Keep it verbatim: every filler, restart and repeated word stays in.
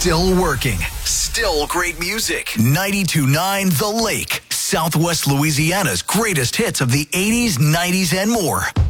Still working. Still great music. ninety-two point nine The Lake. Southwest Louisiana's greatest hits of the eighties, nineties, and more.